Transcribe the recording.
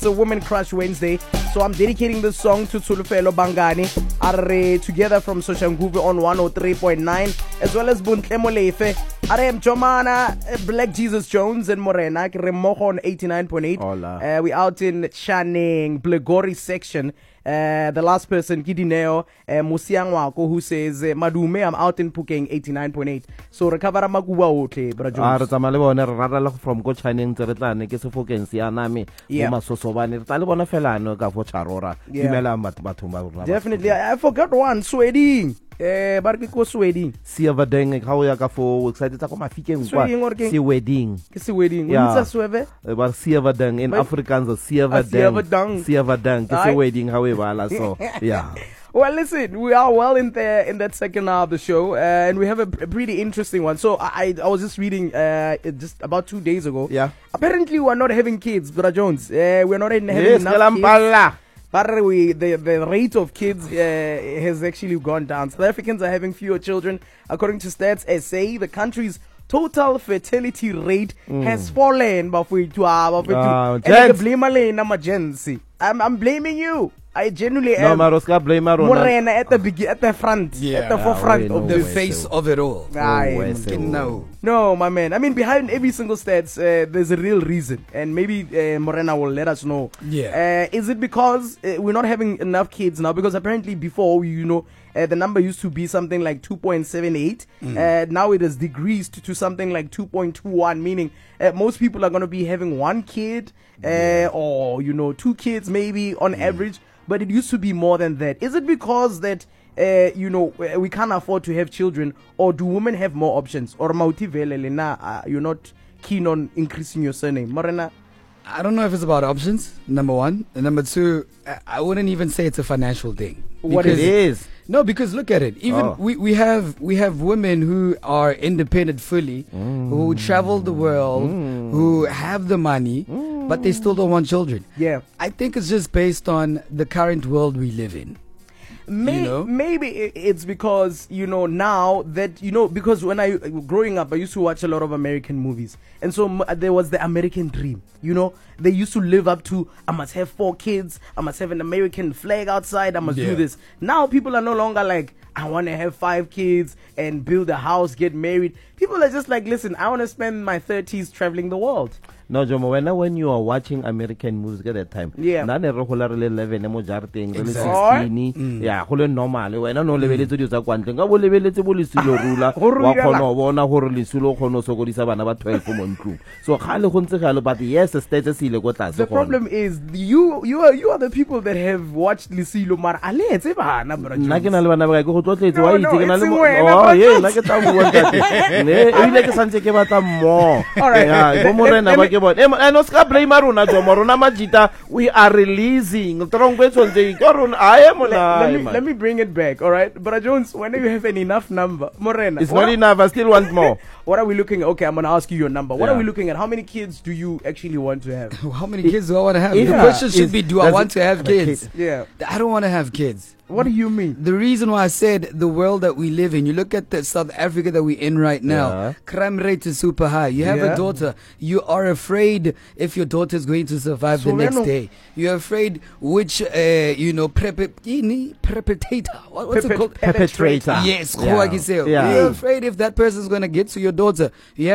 It's a Women Crush Wednesday, so I'm dedicating this song to Tulufelo Bangani, are together from Soshanguve on 103.9, as well as Buntle Molefe, are Jomana, Black Jesus Jones and Morena, Remojo on 89.8. We out in Chaneng, Blegori section. The last person, Kidineo Musiangwako, who says, Madume, I'm out in Pukeng 89.8. So recover Maguwa Ote, Brajo. From Go Chaneng to Retlane, Kesufoken, Sianami, Masosobani, Talibana Felano, Gavo Charora, Matuma. Definitely, I forgot one, Sweding. Barkiko Sweding. See a wedding, how you go excited to come a see wedding. See wedding. Yeah, but see a wedding in Africans, see a wedding, see a wedding, see wedding, however, so yeah. Well, listen, we are well in there in that second half of the show, and we have a pretty interesting one. So I was just reading just about 2 days ago. Yeah. Apparently, we're not having kids, Brother Jones. We're not having enough kids. But the rate of kids has actually gone down. South Africans are having fewer children. According to Stats SA, the country's total fertility rate has fallen. I'm blaming you. I genuinely am. Morena at the front, at the forefront of the face of it all. No, my man. I mean, behind every single stats, there's a real reason, and maybe Morena will let us know. Yeah. Is it because we're not having enough kids now? Because apparently before, the number used to be something like 2.78. Now it has decreased to something like 2.21, meaning most people are going to be having one kid or, 2 kids maybe on average. But it used to be more than that. Is it because that, we can't afford to have children, or do women have more options? Or you're not keen on increasing your surname? Morena? I don't know if it's about options, number one. And number two, I wouldn't even say it's a financial thing. What it is? No, because look at it. Even we have women who are independent fully, who travel the world, who have the money, but they still don't want children. Yeah. I think it's just based on the current world we live in. Maybe it's because, now that, because when growing up, I used to watch a lot of American movies. And so there was the American dream, They used to live up to, I must have 4 kids, I must have an American flag outside, I must do this. Now people are no longer like, I want to have 5 kids and build a house, get married. People are just like, listen, I want to spend my 30s traveling the world. No, Jomo, when you are watching American movies at that time, yeah, none regular 11 emojarting, 16, yeah, normal. When I know level to do that one thing, I will level it to Bulisulo ruler, Wakono, Horlisulo, Hono Sogodisabana, 12 months. So, but yes, the status is the problem is you are the people that have watched Lisilo Mar. It's we are releasing. Let me bring it back, all right? But Jones, when you have an enough number, Morena, it's not enough. I still want more. What are we looking at? Okay, I'm gonna ask you your number. What are we looking at? How many kids do you actually want to have? How many kids do I want to have? The question should be, do I want to have kids? Yeah. I don't want to have kids. What do you mean? The reason why I said the world that we live in, you look at the South Africa that we're in right now, crime rate is super high. You have a daughter. You are afraid if your daughter is going to survive the next day. You're afraid which, perpetrator. What's it called? Perpetrator. Yes. You're afraid if that person is going to get to your daughter. You